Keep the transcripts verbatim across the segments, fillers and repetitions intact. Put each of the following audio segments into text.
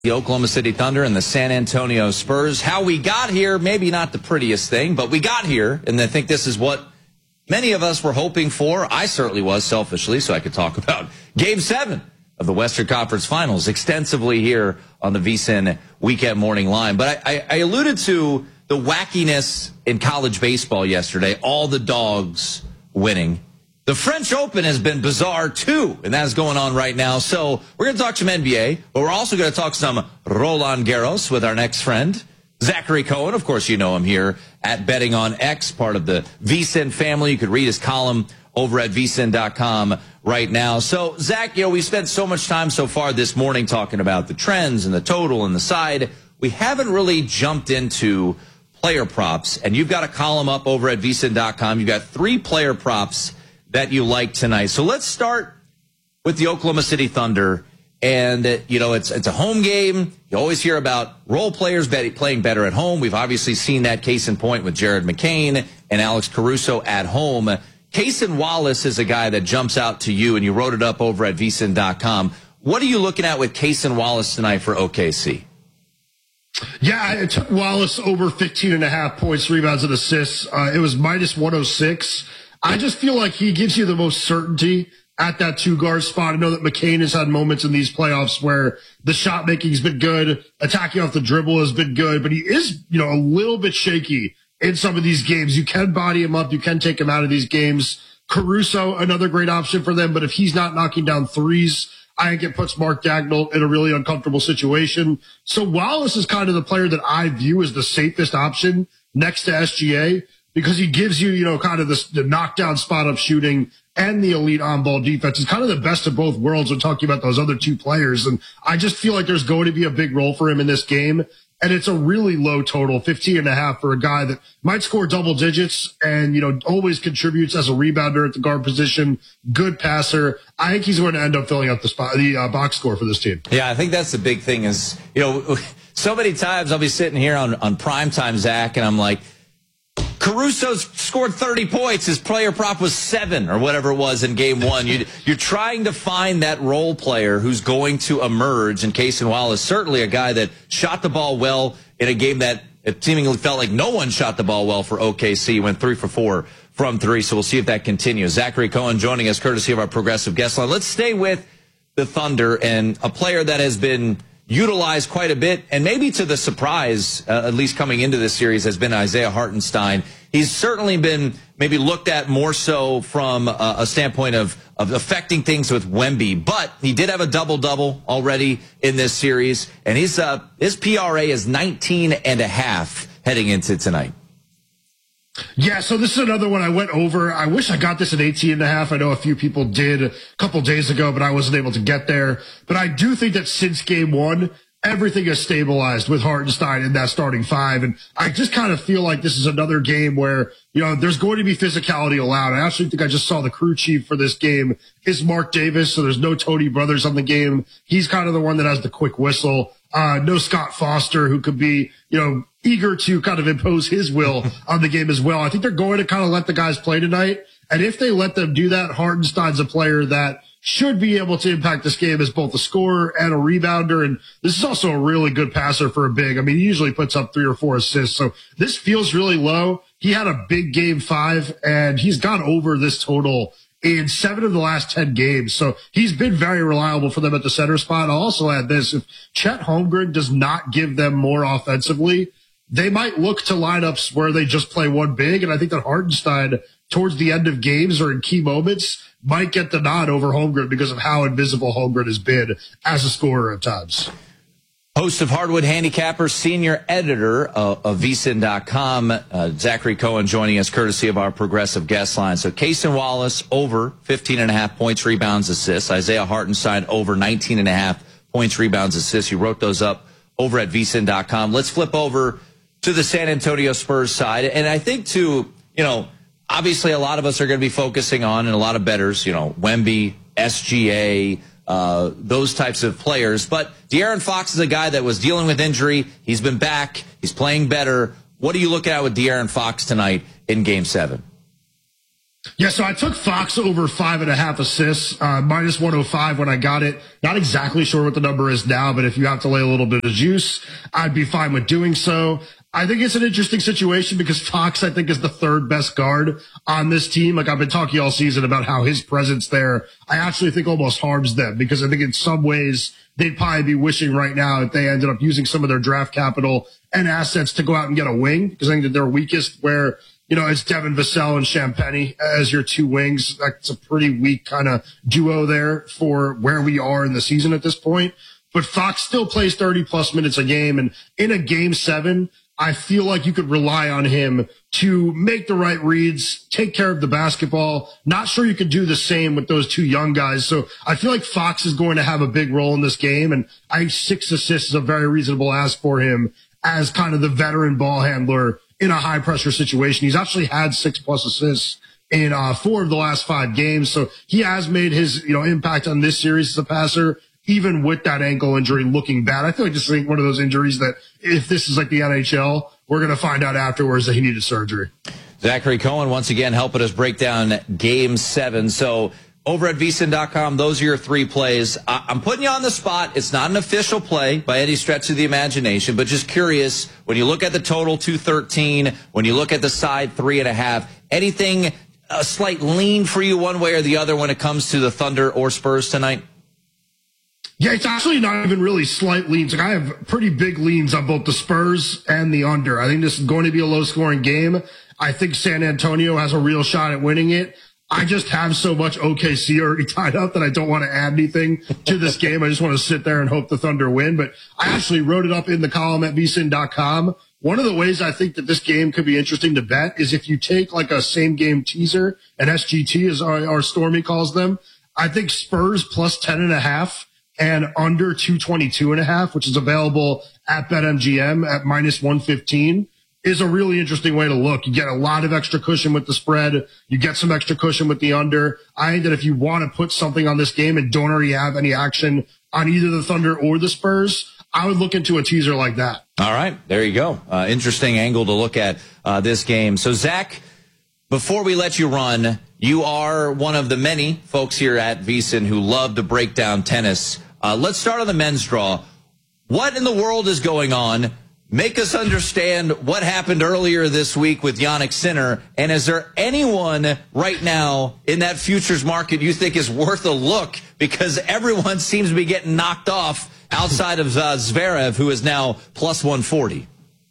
The Oklahoma City Thunder and the San Antonio Spurs. How we got here, maybe not the prettiest thing, but we got here, and I think this is what many of us were hoping for. I certainly was, selfishly, so I could talk about Game seven of the Western Conference Finals extensively here on the VSiN Weekend Morning Line. But I, I, I alluded to the wackiness in college baseball yesterday, all the dogs winning. The French Open has been bizarre, too, and that is going on right now. So we're going to talk some N B A, but we're also going to talk some Roland Garros with our next friend, Zachary Cohen. Of course, you know him here at Betting on X, part of the VSiN family. You could read his column over at V S I N dot com right now. So, Zach, you know, we spent so much time so far this morning talking about the trends and the total and the side. We haven't really jumped into player props, and you've got a column up over at V S I N dot com. You've got three player props that you like tonight. So let's start with the Oklahoma City Thunder. And, uh, you know, it's it's a home game. You always hear about role players bet- playing better at home. We've obviously seen that case in point with Jared McCain and Alex Caruso at home. Cason Wallace is a guy that jumps out to you, and you wrote it up over at V S I N dot com. What are you looking at with Cason Wallace tonight for O K C? Yeah, I took Wallace over fifteen and a half points, rebounds, and assists. Uh, it was minus one oh six. I just feel like he gives you the most certainty at that two-guard spot. I know that McCain has had moments in these playoffs where the shot making's been good, attacking off the dribble has been good, but he is, you know, a little bit shaky in some of these games. You can body him up, you can take him out of these games. Caruso, another great option for them, but if he's not knocking down threes, I think it puts Mark Dagnall in a really uncomfortable situation. So Wallace is kind of the player that I view as the safest option next to S G A, because he gives you, you know, kind of this, the knockdown spot-up shooting and the elite on-ball defense. It's kind of the best of both worlds when talking about those other two players. And I just feel like there's going to be a big role for him in this game. And it's a really low total, fifteen and a half, for a guy that might score double digits and, you know, always contributes as a rebounder at the guard position, good passer. I think he's going to end up filling up the spot, the uh, box score for this team. Yeah, I think that's the big thing is, you know, so many times I'll be sitting here on, on primetime, Zach, and I'm like, Caruso's scored thirty points. His player prop was seven or whatever it was in game one. You, you're trying to find that role player who's going to emerge. And Cason Wallace, certainly a guy that shot the ball well in a game that it seemingly felt like no one shot the ball well for O K C. Went three for four from three. So we'll see if that continues. Zachary Cohen joining us courtesy of our progressive guest line. Let's stay with the Thunder and a player that has been utilized quite a bit, and maybe to the surprise, uh, at least coming into this series, has been Isaiah Hartenstein. He's certainly been maybe looked at more so from uh, a standpoint of, of affecting things with Wemby, but he did have a double-double already in this series, and he's, uh, his P R A is nineteen and a half heading into tonight. Yeah, so this is another one I went over. I wish I got this at eighteen and a half. I know a few people did a couple days ago, but I wasn't able to get there. But I do think that since game one, everything has stabilized with Hartenstein in that starting five. And I just kind of feel like this is another game where, you know, there's going to be physicality allowed. I actually think I just saw the crew chief for this game is Mark Davis, so there's no Tony Brothers on the game. He's kind of the one that has the quick whistle. Uh, no Scott Foster, who could be, you know, eager to kind of impose his will on the game as well. I think they're going to kind of let the guys play tonight. And if they let them do that, Hartenstein's a player that should be able to impact this game as both a scorer and a rebounder. And this is also a really good passer for a big. I mean, he usually puts up three or four assists. So this feels really low. He had a big game five, and he's gone over this total in seven of the last ten games. So he's been very reliable for them at the center spot. I'll also add this. If Chet Holmgren does not give them more offensively, they might look to lineups where they just play one big. And I think that Hartenstein, towards the end of games or in key moments, might get the nod over Holmgren because of how invisible Holmgren has been as a scorer at times. Host of Hardwood Handicapper, senior editor of, of V S I N dot com, uh, Zachary Cohen joining us courtesy of our progressive guest line. So Cason Wallace over fifteen and a half points, rebounds, assists. Isaiah Hartenstein over nineteen and a half points, rebounds, assists. You wrote those up over at V S I N dot com. Let's flip over to the San Antonio Spurs side. And I think to, you know, obviously a lot of us are going to be focusing on, and a lot of bettors, you know, Wemby, S G A, uh, those types of players. But De'Aaron Fox is a guy that was dealing with injury. He's been back. He's playing better. What are you looking at with De'Aaron Fox tonight in Game seven? Yeah, so I took Fox over five and a half assists, uh, minus one oh five when I got it. Not exactly sure what the number is now, but if you have to lay a little bit of juice, I'd be fine with doing so. I think it's an interesting situation because Fox, I think, is the third best guard on this team. Like I've been talking all season about how his presence there, I actually think almost harms them because I think in some ways they'd probably be wishing right now that they ended up using some of their draft capital and assets to go out and get a wing because I think that they're weakest where, you know, it's Devin Vassell and Champagnie as your two wings. That's a pretty weak kind of duo there for where we are in the season at this point. But Fox still plays thirty plus minutes a game. And in a game seven, I feel like you could rely on him to make the right reads, take care of the basketball. Not sure you could do the same with those two young guys. So I feel like Fox is going to have a big role in this game. And I think six assists is a very reasonable ask for him as kind of the veteran ball handler in a high pressure situation. He's actually had six plus assists in uh, four of the last five games. So he has made his, you know, impact on this series as a passer, even with that ankle injury looking bad. I feel like this is one of those injuries that if this is like the N H L, we're going to find out afterwards that he needed surgery. Zachary Cohen once again helping us break down game seven. So over at V S I N dot com, those are your three plays. I- I'm putting you on the spot. It's not an official play by any stretch of the imagination, but just curious, when you look at the total two thirteen, when you look at the side three and a half, anything, a slight lean for you one way or the other when it comes to the Thunder or Spurs tonight? Yeah, it's actually not even really slight leans. Like I have pretty big leans on both the Spurs and the under. I think this is going to be a low scoring game. I think San Antonio has a real shot at winning it. I just have so much O K C already tied up that I don't want to add anything to this game. I just want to sit there and hope the Thunder win. But I actually wrote it up in the column at V S I N dot com. One of the ways I think that this game could be interesting to bet is if you take like a same game teaser, an S G T as our, our Stormy calls them. I think Spurs plus ten and a half and under two twenty-two and a half, which is available at BetMGM at minus one fifteen. Is a really interesting way to look. You get a lot of extra cushion with the spread. You get some extra cushion with the under. I think that if you want to put something on this game and don't already have any action on either the Thunder or the Spurs, I would look into a teaser like that. All right, there you go. Uh, interesting angle to look at uh, this game. So, Zach, before we let you run, you are one of the many folks here at V S I N who love to break down tennis. Uh, let's start on the men's draw. What in the world is going on? Make us understand what happened earlier this week with Jannik Sinner. And is there anyone right now in that futures market you think is worth a look? Because everyone seems to be getting knocked off outside of uh, Zverev, who is now plus one forty.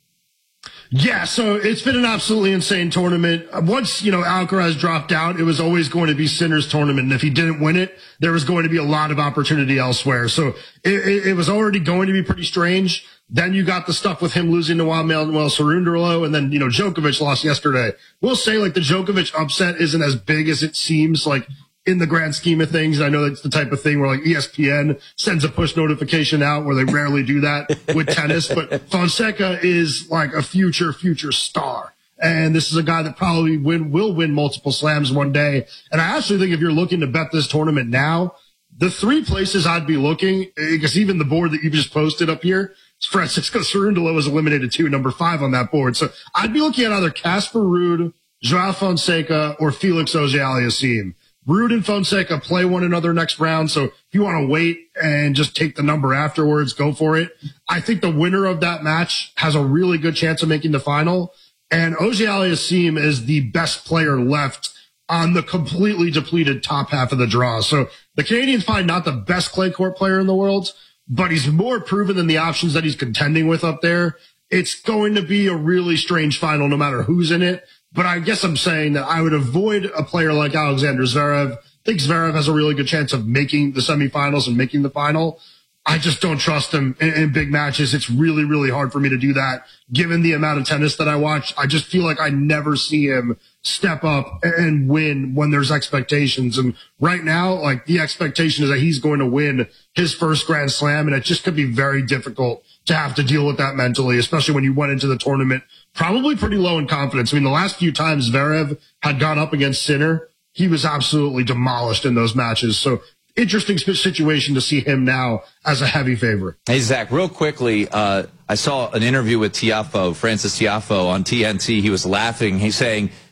Yeah, so it's been an absolutely insane tournament. Once, you know, Alcaraz dropped out, it was always going to be Sinner's tournament. And if he didn't win it, there was going to be a lot of opportunity elsewhere. So it, it, it was already going to be pretty strange. Then you got the stuff with him losing to Juan Manuel Cerundolo, and then, you know, Djokovic lost yesterday. We'll say, like, the Djokovic upset isn't as big as it seems, like, in the grand scheme of things. I know that's the type of thing where, like, E S P N sends a push notification out where they rarely do that with tennis. But Fonseca is, like, a future, future star. And this is a guy that probably win, will win multiple slams one day. And I actually think if you're looking to bet this tournament now, the three places I'd be looking, because even the board that you just posted up here, Francisco Cerundolo was eliminated too, number five on that board. So I'd be looking at either Casper Ruud, Joao Fonseca, or Felix Auger-Aliassime. Ruud and Fonseca play one another next round. So if you want to wait and just take the number afterwards, go for it. I think the winner of that match has a really good chance of making the final. And Auger-Aliassime is the best player left on the completely depleted top half of the draw. So the Canadians find not the best clay court player in the world, but he's more proven than the options that he's contending with up there. It's going to be a really strange final no matter who's in it. But I guess I'm saying that I would avoid a player like Alexander Zverev. I think Zverev has a really good chance of making the semifinals and making the final. I just don't trust him in, in big matches. It's really, really hard for me to do that. Given the amount of tennis that I watch, I just feel like I never see him step up and win when there's expectations. And right now, like, the expectation is that he's going to win his first Grand Slam, and it just could be very difficult to have to deal with that mentally, especially when you went into the tournament probably pretty low in confidence. I mean, the last few times Zverev had gone up against Sinner, he was absolutely demolished in those matches. So interesting situation to see him now as a heavy favorite. Hey, Zach, real quickly, uh, I saw an interview with Tiafoe, Francis Tiafoe on T N T. He was laughing. He's saying,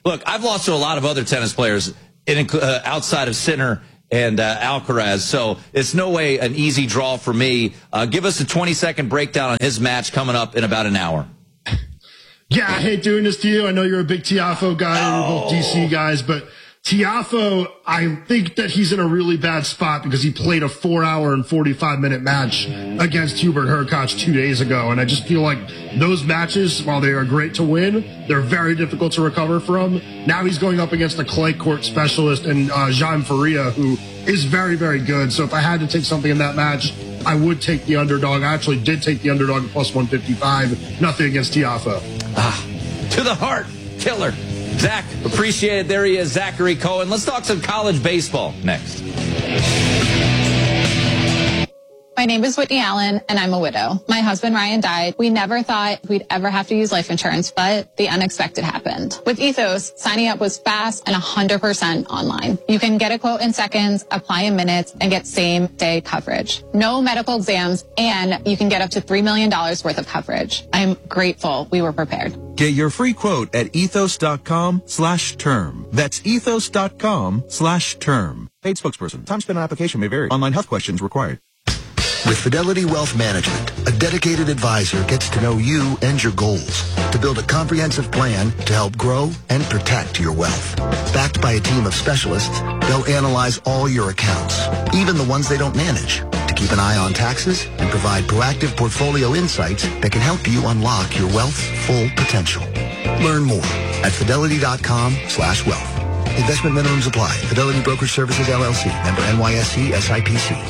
Look, I've lost to a lot of other tennis players in, uh, outside of Sinner and uh, Alcaraz, so it's no way an easy draw for me. Uh, give us a twenty-second breakdown on his match coming up in about an hour. Yeah, I hate doing this to you. I know you're a big Tiafoe guy. Oh. You're both D C guys, but Tiafoe, I think that he's in a really bad spot because he played a four hour and forty-five minute match against Hubert Hurkacz two days ago. And I just feel like those matches, while they are great to win, they're very difficult to recover from. Now he's going up against a clay court specialist and uh, Jean Faria, who is very, very good. So if I had to take something in that match, I would take the underdog. I actually did take the underdog at plus one fifty-five. Nothing against Tiafoe. Ah, to the heart, killer. Zach, appreciate it. There he is, Zachary Cohen. Let's talk some college baseball next. My name is Whitney Allen, and I'm a widow. My husband, Ryan, died. We never thought we'd ever have to use life insurance, but the unexpected happened. With Ethos, signing up was fast and one hundred percent online. You can get a quote in seconds, apply in minutes, and get same-day coverage. No medical exams, and you can get up to three million dollars worth of coverage. I'm grateful we were prepared. Get your free quote at ethos.com slash term. That's ethos.com slash term. Paid spokesperson. Time spent on application may vary. Online health questions required. With Fidelity Wealth Management, a dedicated advisor gets to know you and your goals to build a comprehensive plan to help grow and protect your wealth. Backed by a team of specialists, they'll analyze all your accounts, even the ones they don't manage, to keep an eye on taxes and provide proactive portfolio insights that can help you unlock your wealth's full potential. Learn more at fidelity.com slash wealth. Investment minimums apply. Fidelity Brokerage Services, L L C. Member N Y S E, S I P C.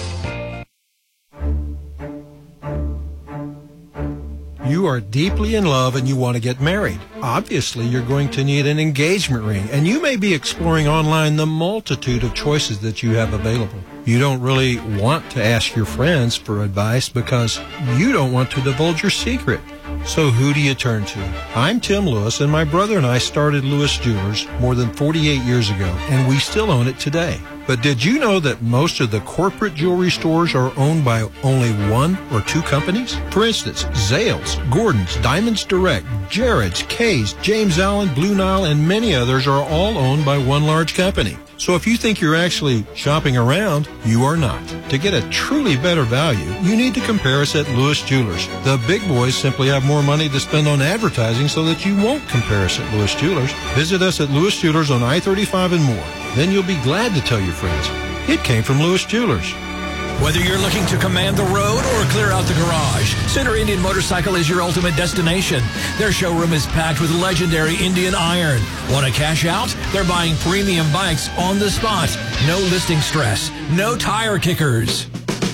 You are deeply in love and you want to get married. Obviously, you're going to need an engagement ring, and you may be exploring online the multitude of choices that you have available. You don't really want to ask your friends for advice because you don't want to divulge your secret. So who do you turn to? I'm Tim Lewis, and my brother and I started Lewis Jewelers more than forty-eight years ago, and we still own it today. But did you know that most of the corporate jewelry stores are owned by only one or two companies? For instance, Zales, Gordon's, Diamonds Direct, Jared's, Kay's, James Allen, Blue Nile, and many others are all owned by one large company. So if you think you're actually shopping around, you are not. To get a truly better value, you need to compare us at Lewis Jewelers. The big boys simply have more money to spend on advertising so that you won't compare us at Lewis Jewelers. Visit us at Lewis Jewelers on I thirty-five and more. Then you'll be glad to tell your friends it came from Lewis Jewelers. Whether you're looking to command the road or clear out the garage, Center Indian Motorcycle is your ultimate destination. Their showroom is packed with legendary Indian iron. Want to cash out? They're buying premium bikes on the spot. No listing stress. No tire kickers.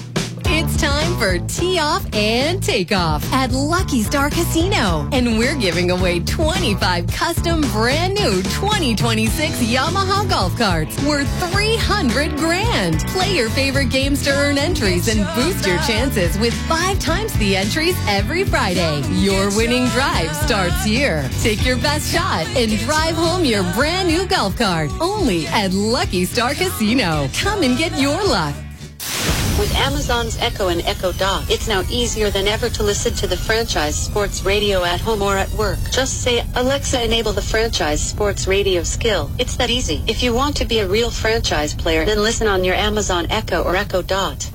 It's time for Tee Off and Take Off at Lucky Star Casino. And we're giving away twenty-five custom brand new twenty twenty-six Yamaha golf carts worth three hundred grand. Play your favorite games to earn entries and boost your chances with five times the entries every Friday. Your winning drive starts here. Take your best shot and drive home your brand new golf cart. Only at Lucky Star Casino. Come and get your luck. With Amazon's Echo and Echo Dot, it's now easier than ever to listen to the franchise sports radio at home or at work. Just say, Alexa, enable the franchise sports radio skill. It's that easy. If you want to be a real franchise player, then listen on your Amazon Echo or Echo Dot.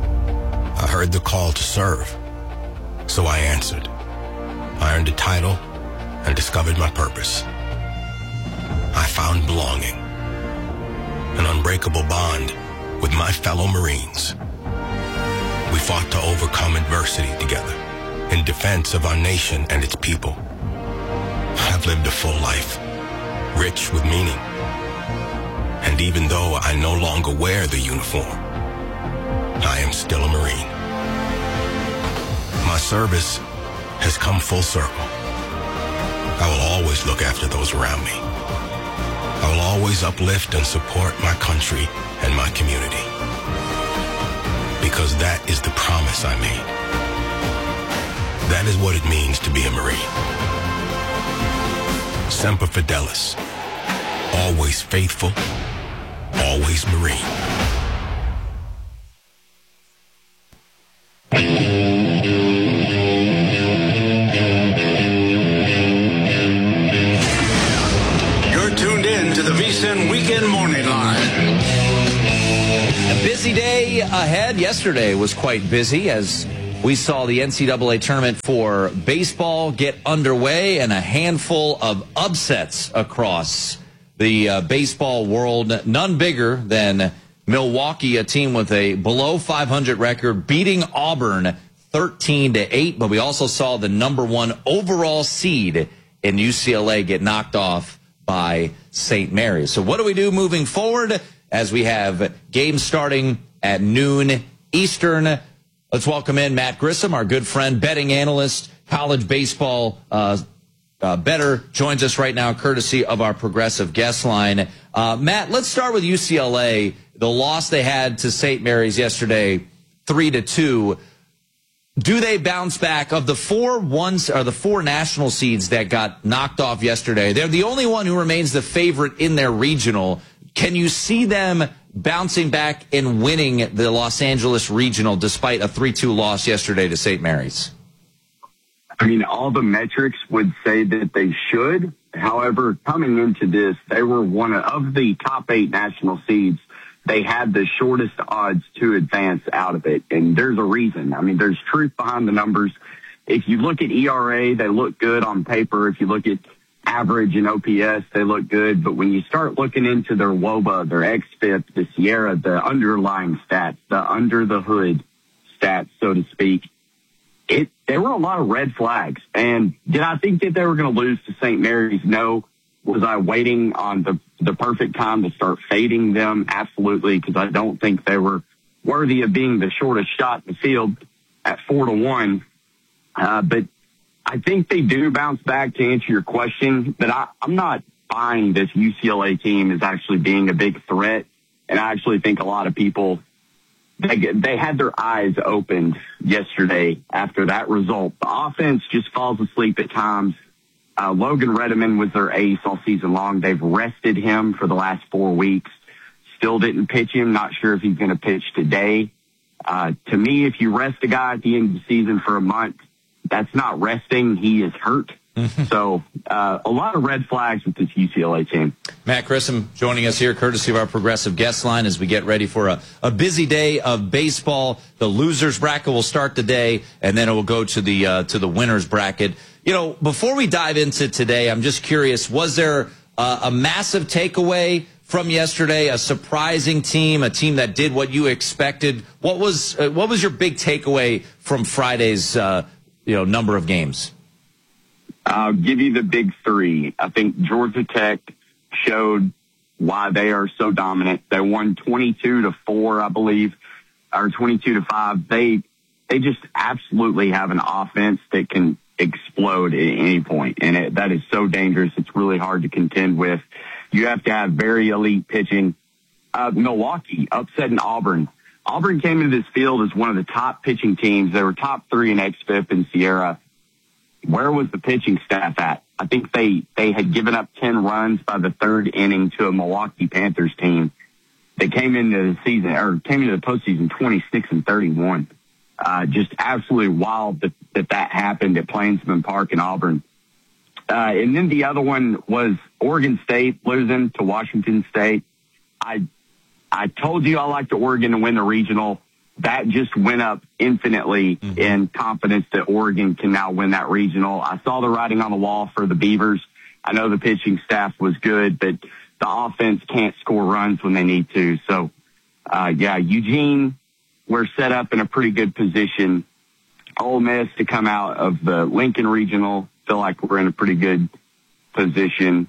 I heard the call to serve, so I answered. I earned a title and discovered my purpose. I found belonging, an unbreakable bond with my fellow Marines. We fought to overcome adversity together in defense of our nation and its people. I've lived a full life, rich with meaning. And even though I no longer wear the uniform, I am still a Marine. My service has come full circle. I will always look after those around me. I will always uplift and support my country and my community. Because that is the promise I made. That is what it means to be a Marine. Semper Fidelis. Always faithful. Always Marine. You're tuned busy day ahead. Yesterday was quite busy as we saw the N C double A tournament for baseball get underway and a handful of upsets across the uh, baseball world. None bigger than Milwaukee, a team with a below five hundred record, beating Auburn thirteen to eight. But we also saw the number one overall seed in U C L A get knocked off by Saint Mary's. So what do we do moving forward as we have games starting at noon Eastern? Let's welcome in Matt Grissom, our good friend, betting analyst, college baseball uh, uh, bettor, joins us right now courtesy of our progressive guest line. Uh, Matt, let's start with U C L A. The loss they had to Saint Mary's yesterday, three to two. Do they bounce back? Of the four ones or the four national seeds that got knocked off yesterday, they're the only one who remains the favorite in their regional. Can you see them bouncing back and winning the Los Angeles regional despite a three two loss yesterday to Saint Mary's? I mean, all the metrics would say that they should. However, coming into this, they were one of the top eight national seeds. They had the shortest odds to advance out of it. And there's a reason. I mean, there's truth behind the numbers. If you look at E R A, they look good on paper. If you look at average and O P S, they look good. But when you start looking into their W O B A, their X F I P, the Sierra, the underlying stats, the under the hood stats, so to speak, it, there were a lot of red flags. And did I think that they were going to lose to Saint Mary's? No. Was I waiting on the, the perfect time to start fading them? Absolutely, because I don't think they were worthy of being the shortest shot in the field at four to one. Uh, but I think they do bounce back, to answer your question. But I, I'm not buying this U C L A team as actually being a big threat. And I actually think a lot of people, they, they had their eyes opened yesterday after that result. The offense just falls asleep at times. Uh, Logan Redeman was their ace all season long. They've rested him for the last four weeks. Still didn't pitch him. Not sure if he's going to pitch today. Uh, to me, if you rest a guy at the end of the season for a month, that's not resting. He is hurt. So uh, a lot of red flags with this U C L A team. Matt Grissom joining us here, courtesy of our progressive guest line, as we get ready for a, a busy day of baseball. The losers bracket will start today, and then it will go to the uh, to the winners bracket. You know, before we dive into today, I'm just curious: was there uh, a massive takeaway from yesterday? A surprising team, a team that did what you expected. What was uh, what was your big takeaway from Friday's uh, you know number of games? I'll give you the big three. I think Georgia Tech showed why they are so dominant. They won twenty-two to four, I believe, or twenty-two to five. They they just absolutely have an offense that can explode at any point, and it, that is so dangerous. It's really hard to contend with. You have to have very elite pitching. Uh, Milwaukee upsetting Auburn. Auburn came into this field as one of the top pitching teams. They were top three in X F I P and Sierra. Where was the pitching staff at? I think they, they had given up ten runs by the third inning to a Milwaukee Panthers team. They came into the season, or came into the postseason twenty-six and thirty-one. Uh, just absolutely wild that, that that happened at Plainsman Park in Auburn. Uh, and then the other one was Oregon State losing to Washington State. I, I told you I liked Oregon to win the regional. That just went up infinitely mm-hmm. in confidence that Oregon can now win that regional. I saw the writing on the wall for the Beavers. I know the pitching staff was good, but the offense can't score runs when they need to. So, uh, yeah, Eugene, we're set up in a pretty good position. Ole Miss to come out of the Lincoln Regional, feel like we're in a pretty good position.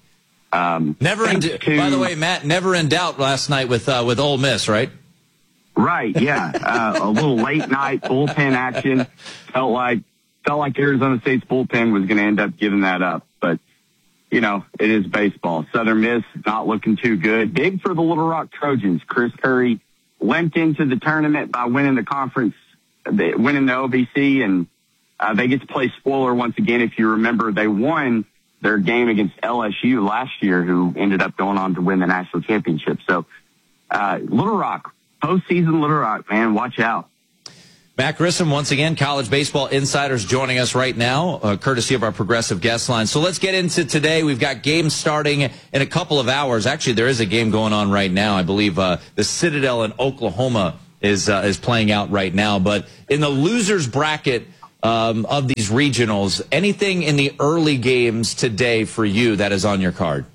Um, never in, to, by the way, Matt, never in doubt last night with uh, with Ole Miss, right? Right, yeah. Uh, a little late night bullpen action. Felt like felt like Arizona State's bullpen was going to end up giving that up. But, you know, it is baseball. Southern Miss not looking too good. Big for the Little Rock Trojans. Chris Curry limped into the tournament by winning the conference, winning the O V C, and uh, they get to play spoiler once again. If you remember, they won their game against L S U last year, who ended up going on to win the national championship. So, uh, Little Rock, postseason Little Rock, man, watch out. Matt Grissom, once again, College Baseball Insiders joining us right now, uh, courtesy of our Progressive guest line. So let's get into today. We've got games starting in a couple of hours. Actually, there is a game going on right now. I believe uh, the Citadel in Oklahoma is uh, is playing out right now. But in the losers bracket um, of these regionals, anything in the early games today for you that is on your card?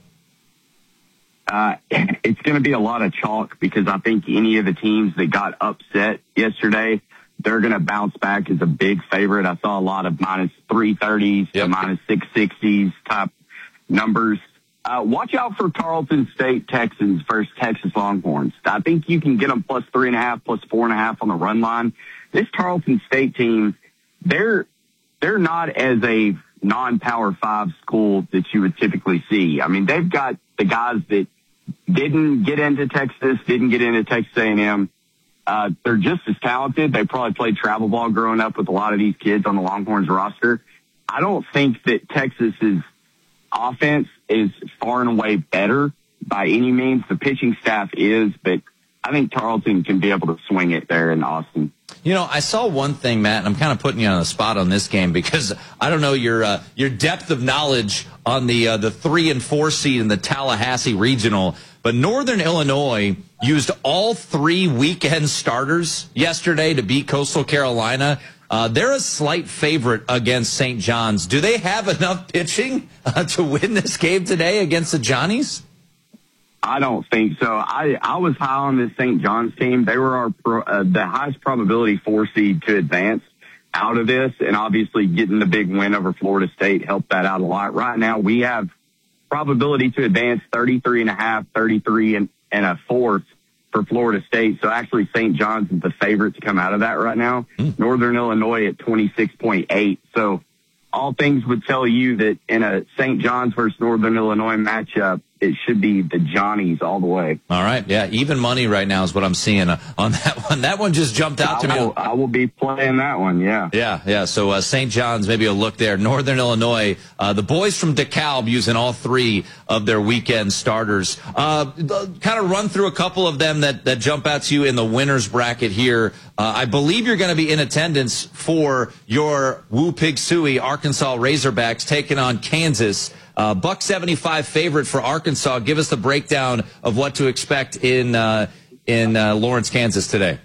Uh, it's going to be a lot of chalk because I think any of the teams that got upset yesterday, they're going to bounce back as a big favorite. I saw a lot of minus three thirties yep. to minus six sixties type numbers. Uh, watch out for Tarleton State Texans versus Texas Longhorns. I think you can get them plus three and a half, plus four and a half on the run line. This Tarleton State team, they're, they're not as a non-power five school that you would typically see. I mean, they've got the guys that didn't get into Texas, didn't get into Texas A and M. Uh, they're just as talented. They probably played travel ball growing up with a lot of these kids on the Longhorns roster. I don't think that Texas's offense is far and away better by any means. The pitching staff is, but I think Tarleton can be able to swing it there in Austin. You know, I saw one thing, Matt, and I'm kind of putting you on the spot on this game because I don't know your uh, your depth of knowledge on the uh, the three and four seed in the Tallahassee Regional. But Northern Illinois used all three weekend starters yesterday to beat Coastal Carolina. Uh, they're a slight favorite against Saint John's. Do they have enough pitching uh, to win this game today against the Johnnies? I don't think so. I, I was high on this Saint John's team. They were our pro, uh, the highest probability four seed to advance out of this, and obviously getting the big win over Florida State helped that out a lot. Right now, we have probability to advance thirty-three and a half, thirty-three and, and a fourth for Florida State. So actually Saint John's is the favorite to come out of that right now. Mm. Northern Illinois at twenty-six point eight. So all things would tell you that in a Saint John's versus Northern Illinois matchup, it should be the Johnnies all the way. All right. Yeah, even money right now is what I'm seeing uh, on that one. That one just jumped out I to will, me. I will be playing that one, yeah. Yeah, yeah. So uh, Saint John's, maybe a look there. Northern Illinois, uh, the boys from DeKalb using all three of their weekend starters. Uh, kind of run through a couple of them that, that jump out to you in the winner's bracket here. Uh, I believe you're going to be in attendance for your Woo Pig Sooie Arkansas Razorbacks taking on Kansas. Uh, buck seventy-five favorite for Arkansas. Give us the breakdown of what to expect in uh, in uh, Lawrence, Kansas today.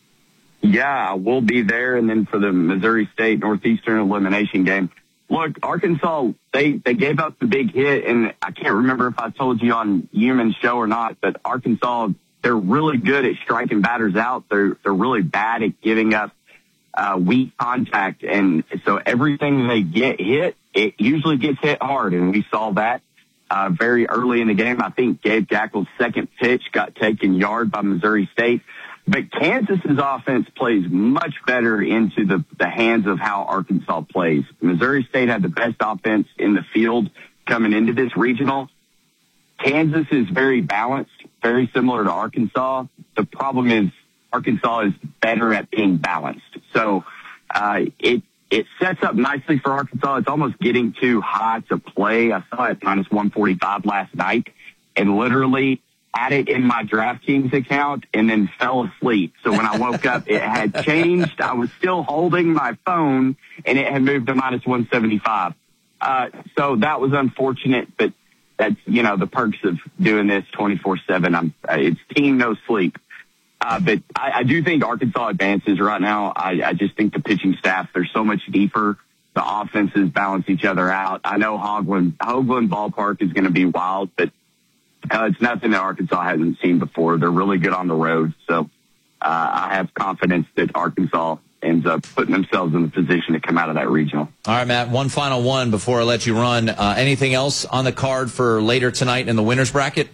Yeah, we'll be there. And then for the Missouri State Northeastern elimination game, look, Arkansas, they, they gave up the big hit. And I can't remember if I told you on Human's show or not, but Arkansas, they're really good at striking batters out. They're, they're really bad at giving up uh, weak contact. And so everything they get hit, it usually gets hit hard, and we saw that uh, very early in the game. I think Gabe Jackel's second pitch got taken yard by Missouri State. But Kansas's offense plays much better into the, the hands of how Arkansas plays. Missouri State had the best offense in the field coming into this regional. Kansas is very balanced, very similar to Arkansas. The problem is Arkansas is better at being balanced. So uh, it It sets up nicely for Arkansas. It's almost getting too high to play. I saw it minus one forty-five last night and literally had it in my DraftKings account and then fell asleep. So when I woke up, it had changed. I was still holding my phone and it had moved to minus one seventy-five. Uh, so that was unfortunate, but that's, you know, the perks of doing this twenty-four seven. I'm, it's team no sleep. Uh, but I, I do think Arkansas advances right now. I, I just think the pitching staff, they're so much deeper. The offenses balance each other out. I know Hoagland, Hoagland Ballpark is going to be wild, but uh, it's nothing that Arkansas hasn't seen before. They're really good on the road. So uh, I have confidence that Arkansas ends up putting themselves in the position to come out of that regional. All right, Matt, one final one before I let you run. Uh, anything else on the card for later tonight in the winner's bracket?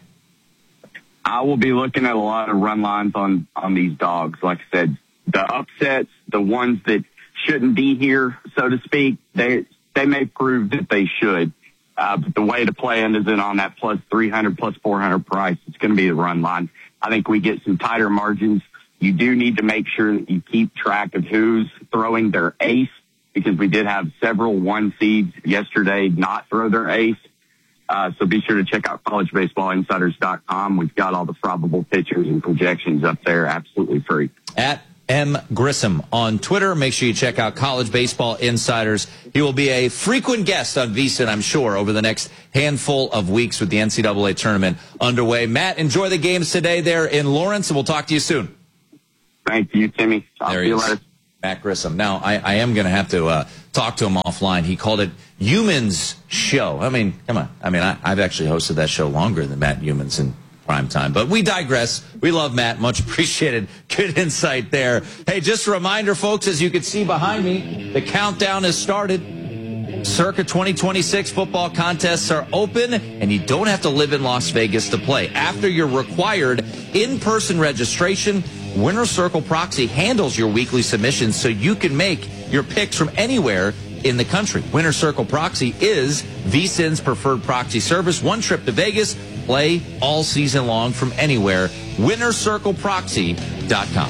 I will be looking at a lot of run lines on, on these dogs. Like I said, the upsets, the ones that shouldn't be here, so to speak, they they may prove that they should. Uh, but the way to play them isn't on that plus three hundred, plus four hundred price. It's going to be the run line. I think we get some tighter margins. You do need to make sure that you keep track of who's throwing their ace, because we did have several one seeds yesterday not throw their ace. Uh, so be sure to check out college baseball insiders dot com. We've got all the probable pitchers and projections up there absolutely free. At M. Grissom on Twitter. Make sure you check out College Baseball Insiders. He will be a frequent guest on VSiN, I'm sure, over the next handful of weeks with the N C double A tournament underway. Matt, enjoy the games today there in Lawrence, and we'll talk to you soon. Thank you, Timmy. I'll there see he you is. later. Matt Grissom. Now, I, I am going to have to uh, talk to him offline. He called it Humans Show. I mean, come on. I mean, I, I've actually hosted that show longer than Matt Humans in prime time. But we digress. We love Matt. Much appreciated. Good insight there. Hey, just a reminder, folks, as you can see behind me, the countdown has started. Circa twenty twenty-six football contests are open, and you don't have to live in Las Vegas to play. After your required in-person registration, Winner Circle Proxy handles your weekly submissions so you can make your picks from anywhere in the country. Winner Circle Proxy is VSiN's preferred proxy service. One trip to Vegas, play all season long from anywhere. winner circle proxy dot com.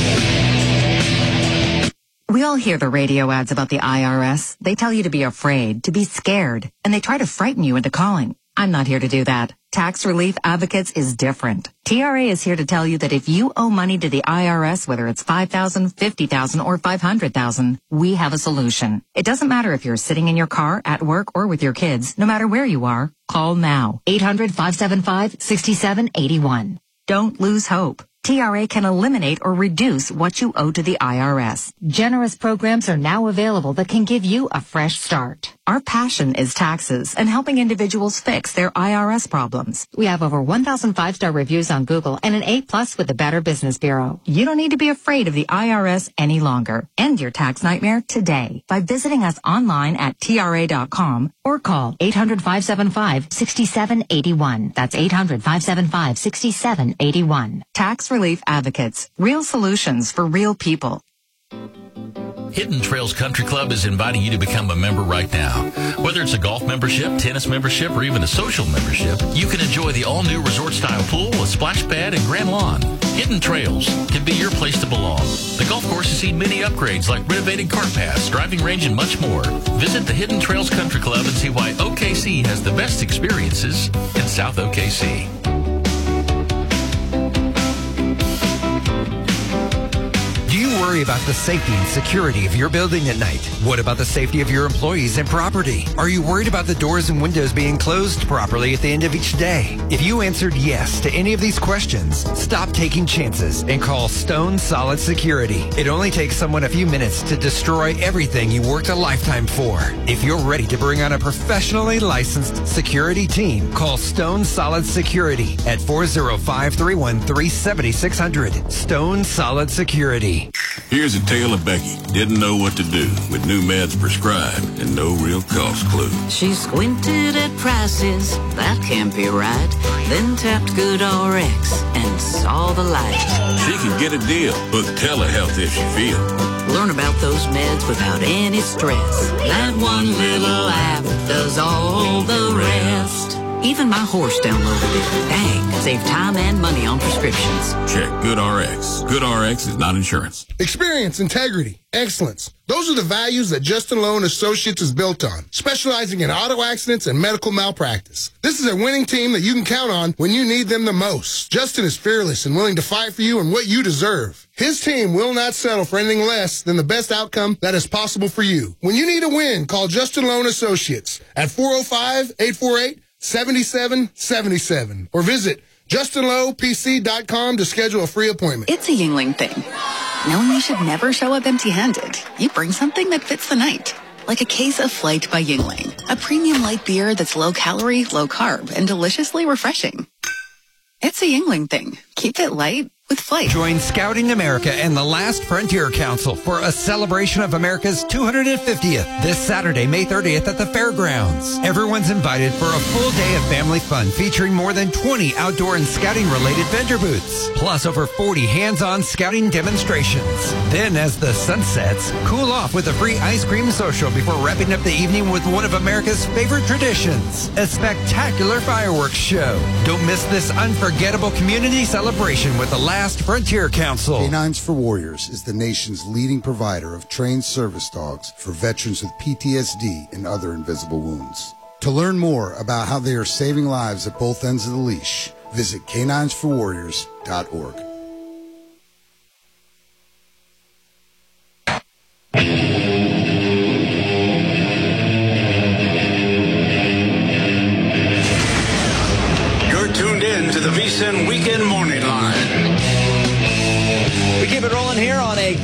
We all hear the radio ads about the I R S. They tell you to be afraid, to be scared, and they try to frighten you into calling. I'm not here to do that. Tax Relief Advocates is different. T R A is here to tell you that if you owe money to the I R S, whether it's five thousand dollars, fifty thousand dollars, or five hundred thousand dollars, we have a solution. It doesn't matter if you're sitting in your car, at work, or with your kids. No matter where you are, call now. eight hundred, five seven five, six seven eight one. Don't lose hope. T R A can eliminate or reduce what you owe to the I R S. Generous programs are now available that can give you a fresh start. Our passion is taxes and helping individuals fix their I R S problems. We have over one thousand five-star reviews on Google and an A plus with the Better Business Bureau. You don't need to be afraid of the I R S any longer. End your tax nightmare today by visiting us online at T R A dot com or call eight hundred, five seven five, six seven eight one. That's eight hundred, five seven five, six seven eight one. Tax Relief Advocates. Real solutions for real people. Hidden Trails Country Club is inviting you to become a member right now. Whether it's a golf membership, tennis membership, or even a social membership, you can enjoy the all-new resort-style pool, a splash pad, and grand lawn. Hidden Trails can be your place to belong. The golf course has seen many upgrades like renovated cart paths, driving range, and much more. Visit the Hidden Trails Country Club and see why O K C has the best experiences in South O K C. Do you worry about the safety and security of your building at night? What about the safety of your employees and property? Are you worried about the doors and windows being closed properly at the end of each day? If you answered yes to any of these questions, stop taking chances and call Stone Solid Security. It only takes someone a few minutes to destroy everything you worked a lifetime for. If you're ready to bring on a professionally licensed security team, call Stone Solid Security at four oh five, three one three, seven six zero zero. Stone Solid Security. Here's a tale of Becky. Didn't know what to do with new meds prescribed and no real cost clue. She squinted at prices, that can't be right. Then tapped Good R X and saw the light. She can get a deal. Book telehealth if she feel. Learn about those meds without any stress. That one little app does all the rest. Even my horse downloaded it. Dang, save time and money on prescriptions. Check Good R X. Good R X is not insurance. Experience, integrity, excellence. Those are the values that Justin Lowe and Associates is built on, specializing in auto accidents and medical malpractice. This is a winning team that you can count on when you need them the most. Justin is fearless and willing to fight for you and what you deserve. His team will not settle for anything less than the best outcome that is possible for you. When you need a win, call Justin Lowe and Associates at four oh five, eight four eight, seven seven seven seven or visit justin lowe p c dot com to schedule a free appointment. It's a Yingling thing. Knowing you should never show up empty-handed. You bring something that fits the night. Like a case of Flight by Yingling. A premium light beer that's low-calorie, low-carb, and deliciously refreshing. It's a Yingling thing. Keep it light with Flight. Join Scouting America and the Last Frontier Council for a celebration of America's two hundred fiftieth this Saturday, May thirtieth at the fairgrounds. Everyone's invited for a full day of family fun featuring more than twenty outdoor and scouting-related vendor booths, plus over forty hands-on scouting demonstrations. Then, as the sun sets, cool off with a free ice cream social before wrapping up the evening with one of America's favorite traditions, a spectacular fireworks show. Don't miss this unforgettable community celebration with the Last Frontier Council. Canines for Warriors is the nation's leading provider of trained service dogs for veterans with P T S D and other invisible wounds. To learn more about how they are saving lives at both ends of the leash, visit canines for warriors dot org.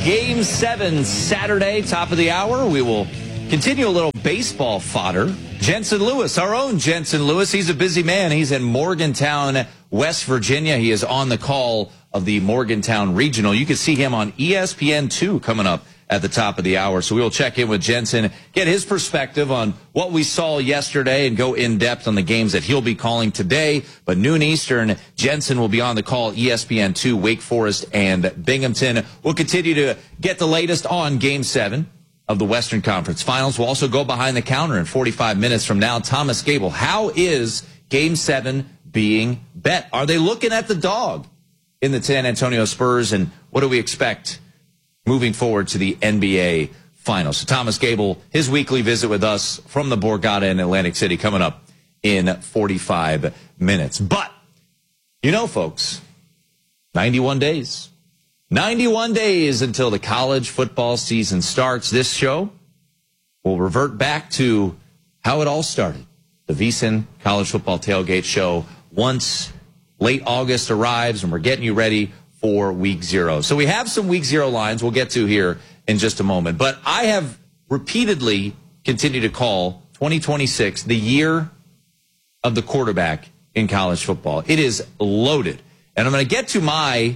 Game seven Saturday, top of the hour. We will continue a little baseball fodder. Jensen Lewis, our own Jensen Lewis. He's a busy man. He's in Morgantown, West Virginia. He is on the call of the Morgantown Regional. You can see him on E S P N two coming up at the top of the hour. So we will check in with Jensen, get his perspective on what we saw yesterday and go in depth on the games that he'll be calling today. But noon Eastern, Jensen will be on the call, E S P N two, Wake Forest and Binghamton. We'll continue to get the latest on Game seven of the Western Conference Finals. We'll also go behind the counter in forty-five minutes from now. Thomas Gable, how is Game seven being bet? Are they looking at the dog in the San Antonio Spurs, and what do we expect moving forward to the N B A Finals? So Thomas Gable, his weekly visit with us from the Borgata in Atlantic City, coming up in forty-five minutes. But, you know, folks, ninety-one days. ninety-one days until the college football season starts. This show will revert back to how it all started. The VSiN College Football Tailgate Show, once late August arrives, and we're getting you ready for week zero. So we have some week zero lines we'll get to here in just a moment. But I have repeatedly continued to call twenty twenty-six the year of the quarterback in college football. It is loaded. And I'm going to get to my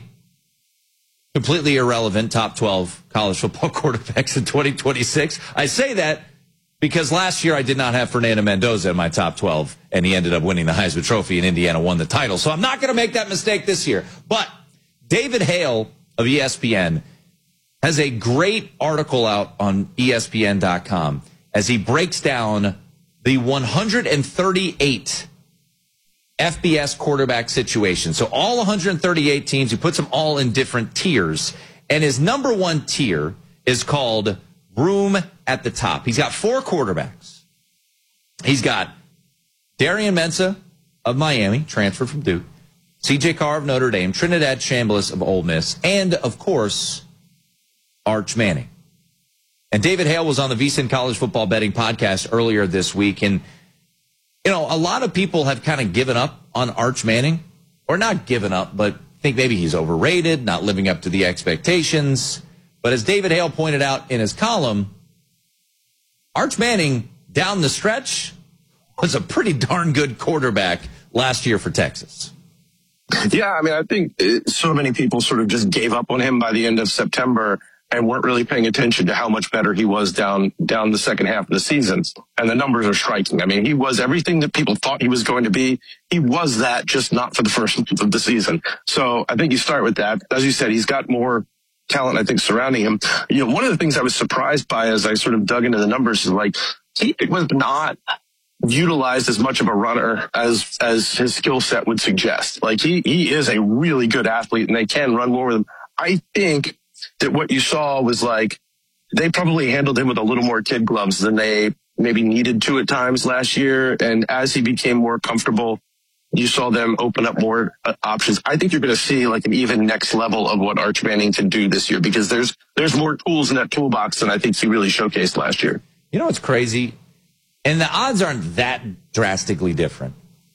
completely irrelevant top twelve college football quarterbacks in twenty twenty-six. I say that because last year I did not have Fernando Mendoza in my top twelve, and he ended up winning the Heisman Trophy, and Indiana won the title. So I'm not going to make that mistake this year. But David Hale of E S P N has a great article out on E S P N dot com as he breaks down the one hundred thirty-eight F B S quarterback situation. So all one hundred thirty-eight teams, he puts them all in different tiers. And his number one tier is called Room at the Top. He's got four quarterbacks. He's got Darian Mensah of Miami, transferred from Duke. C J Carr of Notre Dame, Trinidad Chambliss of Ole Miss, and, of course, Arch Manning. And David Hale was on the VSiN College Football Betting Podcast earlier this week, and, you know, a lot of people have kind of given up on Arch Manning, or not given up, but think maybe he's overrated, not living up to the expectations. But as David Hale pointed out in his column, Arch Manning, down the stretch, was a pretty darn good quarterback last year for Texas. Yeah, I mean, I think so many people sort of just gave up on him by the end of September and weren't really paying attention to how much better he was down down the second half of the season. And the numbers are striking. I mean, he was everything that people thought he was going to be. He was that, just not for the first month of the season. So I think you start with that. As you said, he's got more talent, I think, surrounding him. You know, one of the things I was surprised by as I sort of dug into the numbers is like, he was not utilized as much of a runner as as his skill set would suggest. Like he he is a really good athlete, and they can run more with him. I think that what you saw was like they probably handled him with a little more kid gloves than they maybe needed to at times last year. And as he became more comfortable, you saw them open up more uh, options. I think you're going to see like an even next level of what Arch Manning can do this year, because there's there's more tools in that toolbox than I think he really showcased last year. You know what's crazy? And the odds aren't that drastically different.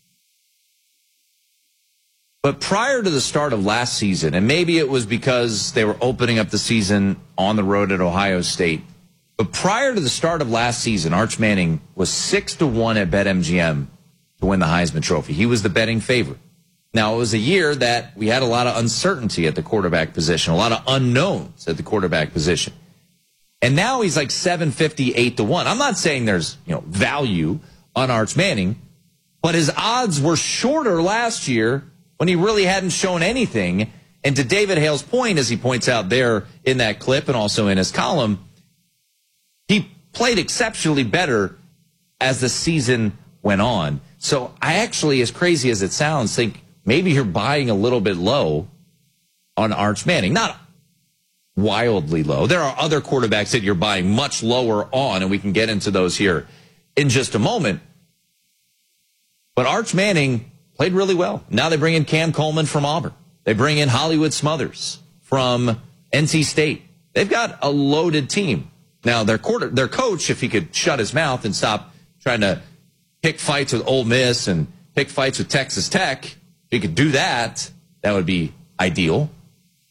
But prior to the start of last season, and maybe it was because they were opening up the season on the road at Ohio State, but prior to the start of last season, Arch Manning was six to one at BetMGM to win the Heisman Trophy. He was the betting favorite. Now, it was a year that we had a lot of uncertainty at the quarterback position, a lot of unknowns at the quarterback position. And now he's like seven fifty, eight to one. I'm not saying there's, you know, value on Arch Manning, but his odds were shorter last year when he really hadn't shown anything. And to David Hale's point, as he points out there in that clip and also in his column, he played exceptionally better as the season went on. So I actually, as crazy as it sounds, think maybe you're buying a little bit low on Arch Manning. Not wildly low. There are other quarterbacks that you're buying much lower on, and we can get into those here in just a moment. But Arch Manning played really well. Now they bring in Cam Coleman from Auburn. They bring in Hollywood Smothers from N C State. They've got a loaded team. Now their quarter, their coach, if he could shut his mouth and stop trying to pick fights with Ole Miss and pick fights with Texas Tech, if he could do that, that would be ideal.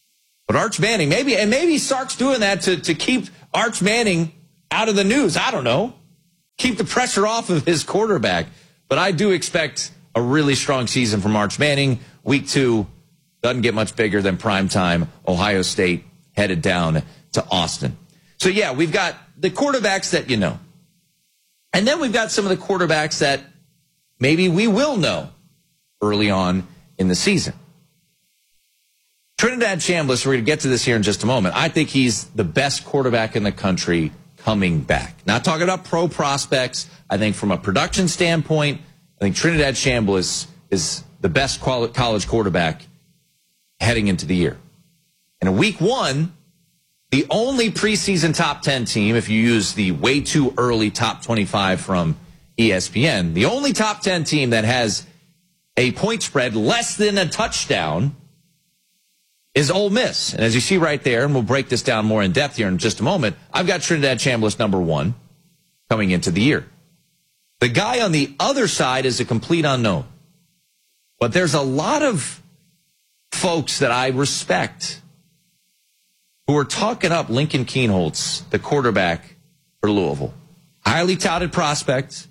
But Arch Manning, maybe, and maybe Sark's doing that to, to keep Arch Manning out of the news. I don't know. Keep the pressure off of his quarterback. But I do expect a really strong season from Arch Manning. Week two doesn't get much bigger than primetime. Ohio State headed down to Austin. So, yeah, we've got the quarterbacks that you know. And then we've got some of the quarterbacks that maybe we will know early on in the season. Trinidad Chambliss, we're going to get to this here in just a moment. I think he's the best quarterback in the country coming back. Not talking about pro prospects. I think from a production standpoint, I think Trinidad Chambliss is the best college quarterback heading into the year. And in week one, the only preseason top ten team, if you use the way too early top twenty-five from E S P N, the only top ten team that has a point spread less than a touchdown is Ole Miss. And as you see right there, and we'll break this down more in depth here in just a moment, I've got Trinidad Chambliss number one coming into the year. The guy on the other side is a complete unknown. But there's a lot of folks that I respect who are talking up Lincoln Kienholz, the quarterback for Louisville. Highly touted prospect.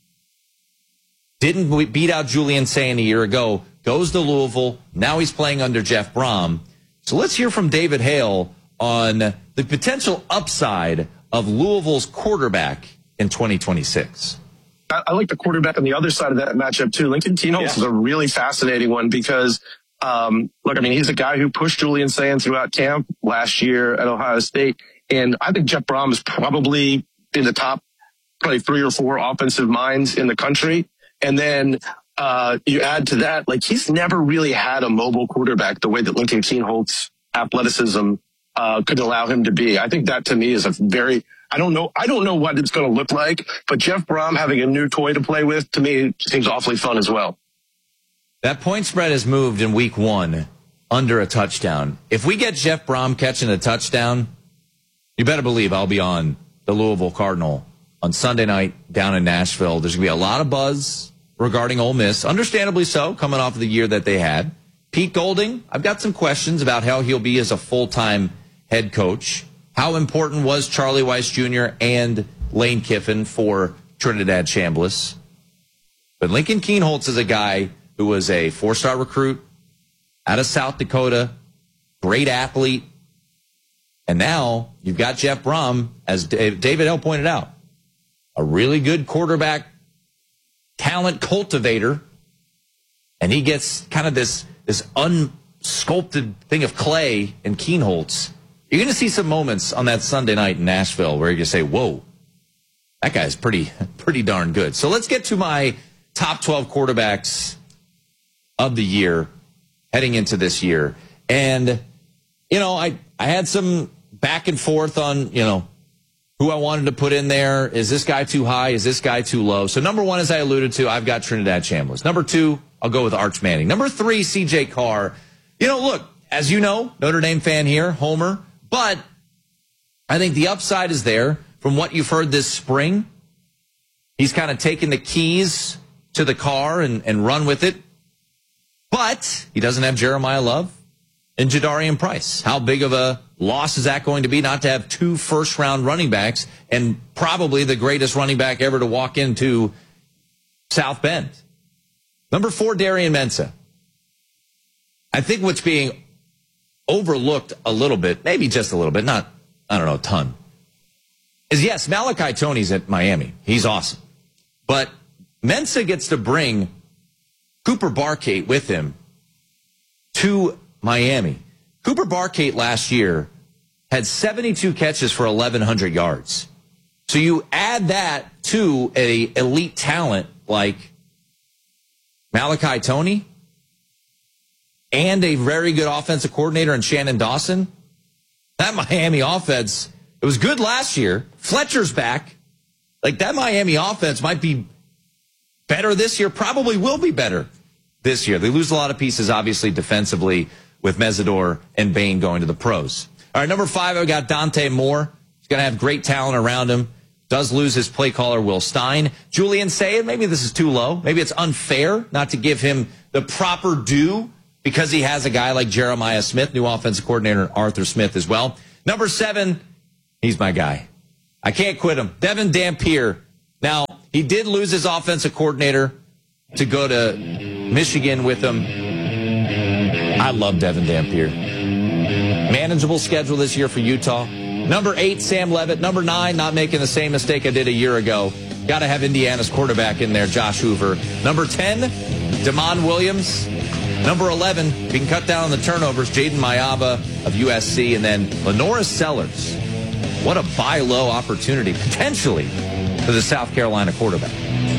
Didn't beat out Julian Sayin a year ago. Goes to Louisville. Now he's playing under Jeff Brom. So let's hear from David Hale on the potential upside of Louisville's quarterback in twenty twenty-six. I, I like the quarterback on the other side of that matchup, too. Lincoln Kienholz yeah. is a really fascinating one because, um, look, I mean, he's a guy who pushed Julian Sayin throughout camp last year at Ohio State. And I think Jeff Brom is probably in the top probably three or four offensive minds in the country. And then uh you add to that, like, he's never really had a mobile quarterback the way that Lincoln Kienholz's athleticism uh could allow him to be. I think that, to me, is a very, I don't know, I don't know what it's going to look like, but Jeff Brom having a new toy to play with, to me, seems awfully fun as well. That point spread has moved in week one under a touchdown. If we get Jeff Brom catching a touchdown, you better believe I'll be on the Louisville Cardinal on Sunday night down in Nashville. There's going to be a lot of buzz regarding Ole Miss, understandably so, coming off of the year that they had. Pete Golding, I've got some questions about how he'll be as a full-time head coach. How important was Charlie Weiss Junior and Lane Kiffin for Trinidad Chambliss? But Lincoln Kienholz is a guy who was a four-star recruit out of South Dakota, great athlete. And now you've got Jeff Brom, as David Hale pointed out, a really good quarterback talent cultivator, and he gets kind of this this unsculpted thing of clay in Kienholz. You're going to see some moments on that Sunday night in Nashville where you can say, whoa, that guy's pretty pretty darn good. So let's get to my top twelve quarterbacks of the year heading into this year. And, you know, I, I had some back and forth on, you know, who I wanted to put in there. Is this guy too high? Is this guy too low? So number one, as I alluded to, I've got Trinidad Chambliss. Number two, I'll go with Arch Manning. Number three, C J Carr. You know, look, as you know, Notre Dame fan here, Homer, but I think the upside is there from what you've heard this spring. He's kind of taken the keys to the car and, and run with it. But he doesn't have Jeremiah Love and Jadarian Price. How big of a loss is that going to be not to have two first-round running backs and probably the greatest running back ever to walk into South Bend? Number four, Darian Mensah. I think what's being overlooked a little bit, maybe just a little bit, not, I don't know, a ton, is yes, Malachi Toney's at Miami. He's awesome. But Mensah gets to bring Cooper Barkate with him to Miami. Cooper Barkate last year had seventy-two catches for eleven hundred yards. So you add that to a elite talent like Malachi Toney and a very good offensive coordinator in Shannon Dawson. That Miami offense, it was good last year. Fletcher's back. Like, that Miami offense might be better this year, probably will be better this year. They lose a lot of pieces, obviously, defensively, with Mesidor and Bain going to the pros. All right, number five, I've got Dante Moore. He's going to have great talent around him. Does lose his play caller, Will Stein. Julian Sayin, maybe this is too low. Maybe it's unfair not to give him the proper due because he has a guy like Jeremiah Smith, new offensive coordinator Arthur Smith as well. Number seven, he's my guy. I can't quit him. Devin Dampier. Now, he did lose his offensive coordinator to go to Michigan with him. I love Devin Dampier. Manageable schedule this year for Utah. Number eight, Sam Levitt. Number nine, not making the same mistake I did a year ago. Got to have Indiana's quarterback in there, Josh Hoover. Number ten, Damon Williams. Number eleven, we can cut down on the turnovers, Jaden Mayaba of U S C. And then Lenora Sellers. What a buy low opportunity, potentially, for the South Carolina quarterback.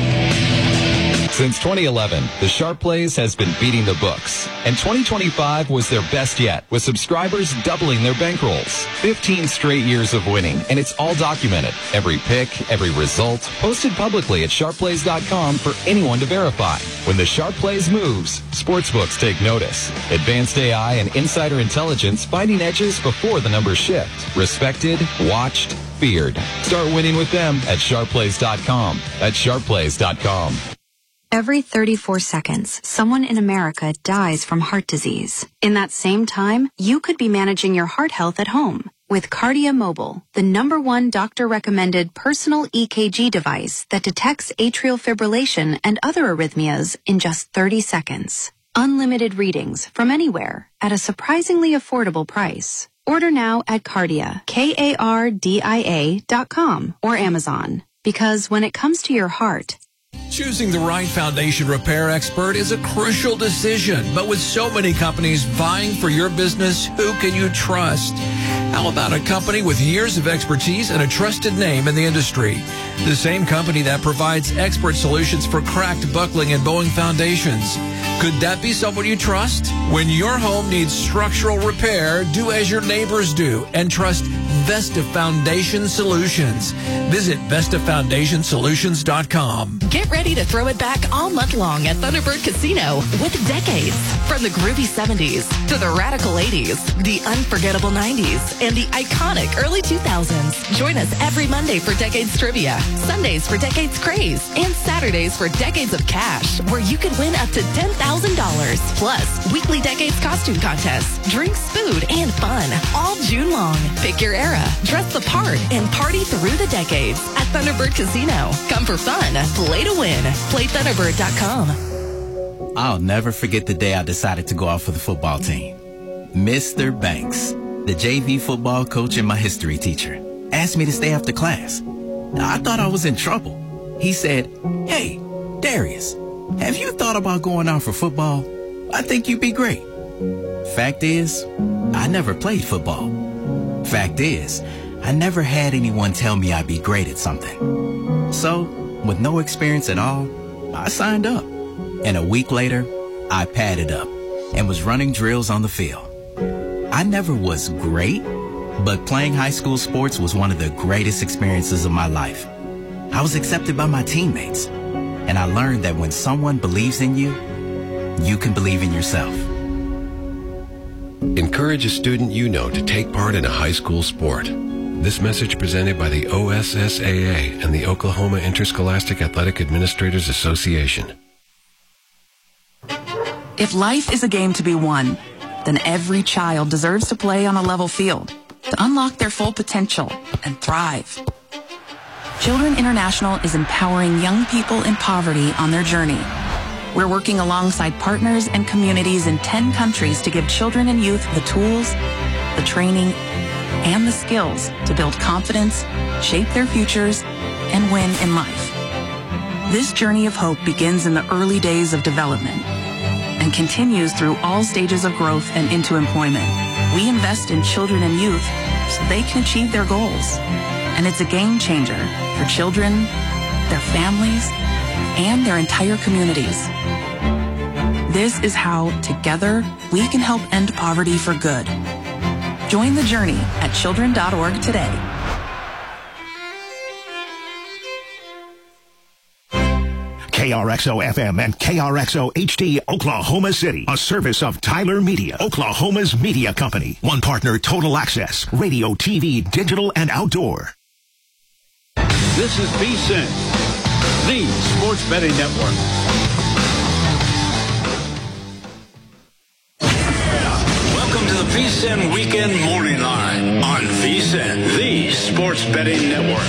Since twenty eleven, the Sharp Plays has been beating the books, and twenty twenty-five was their best yet, with subscribers doubling their bankrolls. fifteen straight years of winning, and it's all documented. Every pick, every result, posted publicly at sharp plays dot com for anyone to verify. When the Sharp Plays moves, sportsbooks take notice. Advanced A I and insider intelligence finding edges before the numbers shift. Respected, watched, feared. Start winning with them at sharp plays dot com. That's sharp plays dot com. Every thirty-four seconds, someone in America dies from heart disease. In that same time, you could be managing your heart health at home with Cardia Mobile, the number one doctor-recommended personal E K G device that detects atrial fibrillation and other arrhythmias in just thirty seconds. Unlimited readings from anywhere at a surprisingly affordable price. Order now at Cardia, K A R D I A dot com or Amazon. Because when it comes to your heart, choosing the right foundation repair expert is a crucial decision, but with so many companies vying for your business, who can you trust? How about a company with years of expertise and a trusted name in the industry? The same company that provides expert solutions for cracked, buckling, and bowing foundations. Could that be someone you trust? When your home needs structural repair, do as your neighbors do and trust Vesta Foundation Solutions. Visit Vesta Foundation Solutions dot com. Get ready to throw it back all month long at Thunderbird Casino with decades. From the groovy seventies to the radical eighties, the unforgettable nineties, and the iconic early two thousands. Join us every Monday for Decades Trivia, Sundays for Decades Craze, and Saturdays for Decades of Cash, where you can win up to ten thousand dollars. Plus, weekly Decades costume contests, drinks, food, and fun, all June long. Pick your era, dress the part, and party through the decades at Thunderbird Casino. Come for fun, play to win. Play Thunderbird dot com. I'll never forget the day I decided to go out for the football team. Mister Banks, the J V football coach and my history teacher, asked me to stay after class. I thought I was in trouble. He said, "Hey, Darius, have you thought about going out for football? I think you'd be great." Fact is, I never played football. Fact is, I never had anyone tell me I'd be great at something. So, with no experience at all, I signed up. And a week later, I padded up and was running drills on the field. I never was great, but playing high school sports was one of the greatest experiences of my life. I was accepted by my teammates, and I learned that when someone believes in you, you can believe in yourself. Encourage a student you know to take part in a high school sport. This message presented by the O S S A A and the Oklahoma Interscholastic Athletic Administrators Association. If life is a game to be won, then every child deserves to play on a level field to unlock their full potential and thrive. Children International is empowering young people in poverty on their journey. We're working alongside partners and communities in ten countries to give children and youth the tools, the training, and the skills to build confidence, shape their futures, and win in life. This journey of hope begins in the early days of development and continues through all stages of growth and into employment. We invest in children and youth so they can achieve their goals. And it's a game changer for children, their families, and their entire communities. This is how, together, we can help end poverty for good. Join the journey at children dot org today. K R X O F M and K R X O H D Oklahoma City, a service of Tyler Media, Oklahoma's media company. One partner, Total Access, radio, T V, digital, and outdoor. This is V S I N, the Sports Betting Network. VSiN Weekend Morning Line on VSiN, the sports betting network.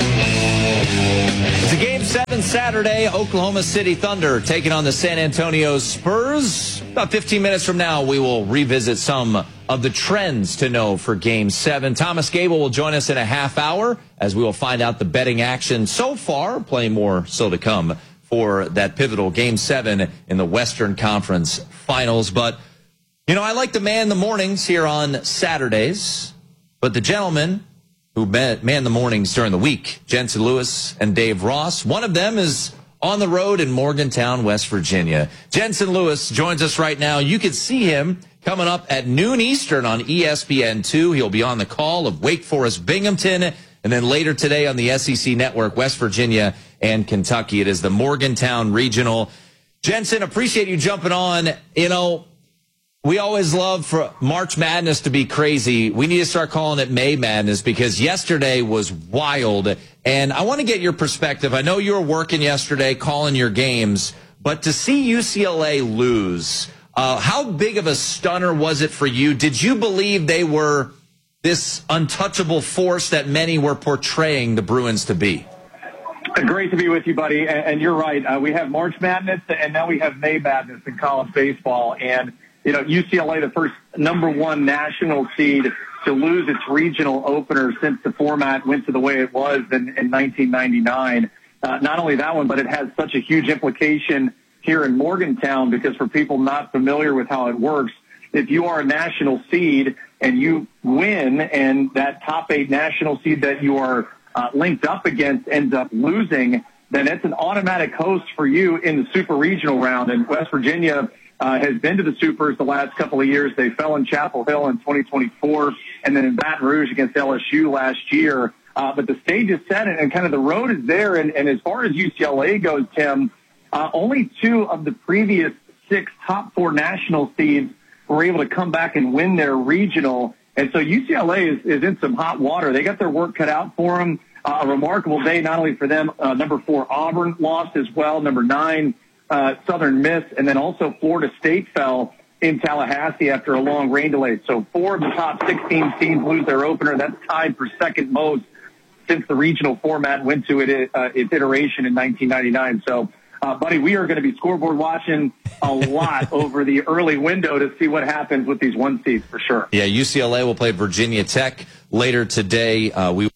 It's a Game seven Saturday. Oklahoma City Thunder taking on the San Antonio Spurs. About fifteen minutes from now, we will revisit some of the trends to know for Game seven. Thomas Gable will join us in a half hour as we will find out the betting action so far. Plenty more still to come for that pivotal Game seven in the Western Conference Finals. But, you know, I like to man the mornings here on Saturdays, but the gentlemen who man the mornings during the week, Jensen Lewis and Dave Ross, one of them is on the road in Morgantown, West Virginia. Jensen Lewis joins us right now. You can see him coming up at noon Eastern on E S P N two. He'll be on the call of Wake Forest Binghamton, and then later today on the S E C Network, West Virginia and Kentucky. It is the Morgantown Regional. Jensen, appreciate you jumping on. You know, we always love for March Madness to be crazy. We need to start calling it May Madness because yesterday was wild. And I want to get your perspective. I know you were working yesterday calling your games, but to see U C L A lose, uh, how big of a stunner was it for you? Did you believe they were this untouchable force that many were portraying the Bruins to be? Great to be with you, buddy. And, and you're right. Uh, we have March Madness, and now we have May Madness in college baseball. And you know, U C L A, the first number one national seed to lose its regional opener since the format went to the way it was in, in nineteen ninety-nine. Uh, not only that one, but it has such a huge implication here in Morgantown because for people not familiar with how it works, if you are a national seed and you win and that top eight national seed that you are uh, linked up against ends up losing, then it's an automatic host for you in the super regional round. And West Virginia Uh, has been to the Supers the last couple of years. They fell in Chapel Hill in twenty twenty-four and then in Baton Rouge against L S U last year. Uh, but the stage is set and, and kind of the road is there. And, and as far as U C L A goes, Tim, uh, only two of the previous six top four national seeds were able to come back and win their regional. And so U C L A is, is in some hot water. They got their work cut out for them. Uh, a remarkable day, not only for them. Uh, number four, Auburn lost as well. Number nine, Uh, Southern Miss, and then also Florida State fell in Tallahassee after a long rain delay. So four of the top sixteen teams lose their opener. That's tied for second most since the regional format went to it, uh, its iteration in nineteen ninety-nine. So, uh, buddy, we are going to be scoreboard watching a lot over the early window to see what happens with these one seeds for sure. Yeah, U C L A will play Virginia Tech later today. Uh, we.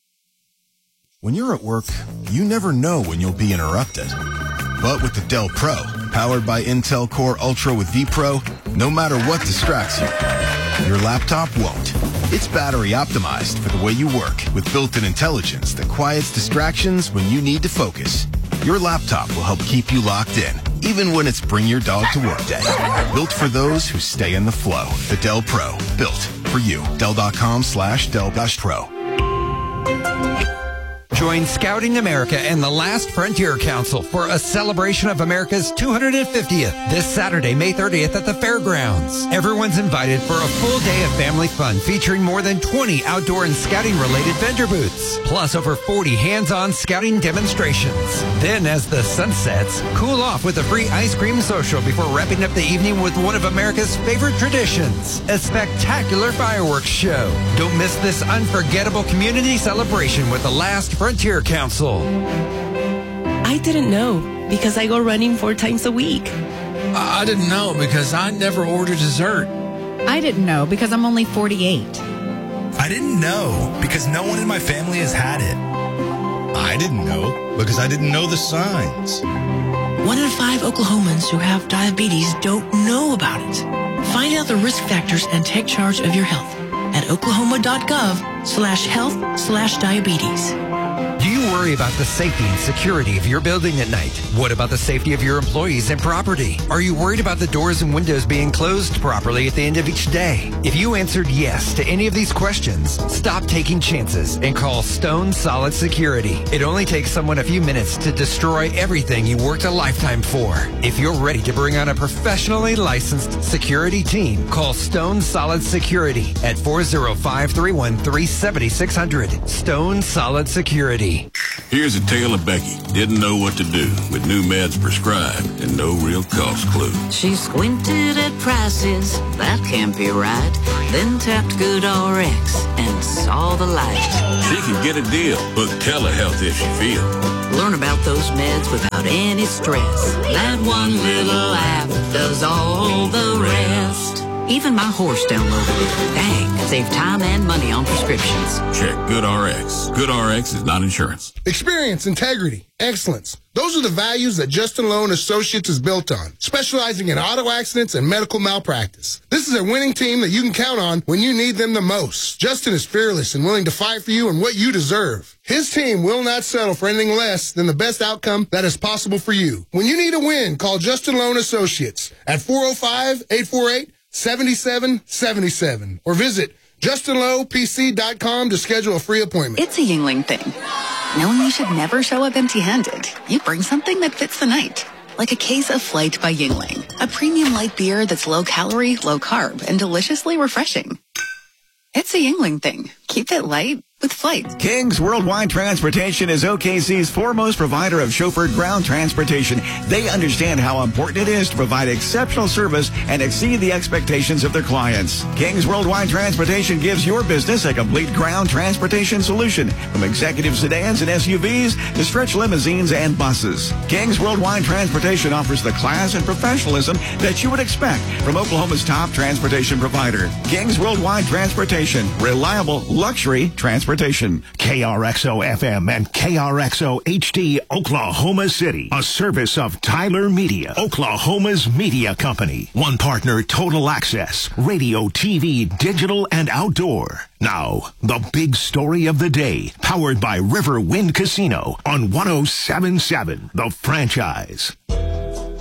When you're at work, you never know when you'll be interrupted. But with the Dell Pro, powered by Intel Core Ultra with vPro, no matter what distracts you, your laptop won't. It's battery optimized for the way you work with built-in intelligence that quiets distractions when you need to focus. Your laptop will help keep you locked in, even when it's bring your dog to work day. Built for those who stay in the flow. The Dell Pro, built for you. Dell.com slash Dell Pro. Join Scouting America and the Last Frontier Council for a celebration of America's two hundred fiftieth this Saturday, May thirtieth at the Fairgrounds. Everyone's invited for a full day of family fun featuring more than twenty outdoor and scouting-related vendor booths, plus over forty hands-on scouting demonstrations. Then, as the sun sets, cool off with a free ice cream social before wrapping up the evening with one of America's favorite traditions, a spectacular fireworks show. Don't miss this unforgettable community celebration with the Last Frontier Council. I didn't know because I go running four times a week. I didn't know because I never order dessert. I didn't know because I'm only forty-eight. I didn't know because no one in my family has had it. I didn't know because I didn't know the signs. One in five Oklahomans who have diabetes don't know about it. Find out the risk factors and take charge of your health at oklahoma.gov slash health slash diabetes. Do you worry about the safety and security of your building at night? What about the safety of your employees and property? Are you worried about the doors and windows being closed properly at the end of each day? If you answered yes to any of these questions, stop taking chances and call Stone Solid Security. It only takes someone a few minutes to destroy everything you worked a lifetime for. If you're ready to bring on a professionally licensed security team, call Stone Solid Security at four oh five, three one three, seven six zero zero. Stone Solid Security. Here's a tale of Becky. Didn't know what to do with new meds prescribed and no real cost clue. She squinted at prices, that can't be right. Then tapped GoodRx and saw the light. She can get a deal. Book telehealth if she feels. Learn about those meds without any stress. That one little app does all the rest. Even my horse downloaded it. Dang, save time and money on prescriptions. Check GoodRx. GoodRx is not insurance. Experience, integrity, excellence. Those are the values that Justin Loan Associates is built on, specializing in auto accidents and medical malpractice. This is a winning team that you can count on when you need them the most. Justin is fearless and willing to fight for you and what you deserve. His team will not settle for anything less than the best outcome that is possible for you. When you need a win, call Justin Loan Associates at four oh five, eight four eight, seven seven seven seven or visit justin low p c dot com to schedule a free appointment. It's a Yingling thing. Knowing you should never show up empty-handed. You bring something that fits the night. Like a case of Flight by Yingling. A premium light beer that's low-calorie, low-carb, and deliciously refreshing. It's a Yingling thing. Keep it light with Flight. King's Worldwide Transportation is O K C's foremost provider of chauffeured ground transportation. They understand how important it is to provide exceptional service and exceed the expectations of their clients. King's Worldwide Transportation gives your business a complete ground transportation solution, from executive sedans and S U Vs to stretch limousines and buses. King's Worldwide Transportation offers the class and professionalism that you would expect from Oklahoma's top transportation provider. King's Worldwide Transportation, reliable luxury transportation. K R X O F M and K R X O H D Oklahoma City. A service of Tyler Media, Oklahoma's media company. One partner, Total Access, radio, T V, digital, and outdoor. Now, the big story of the day, powered by River Wind Casino on one oh seven point seven, The Franchise.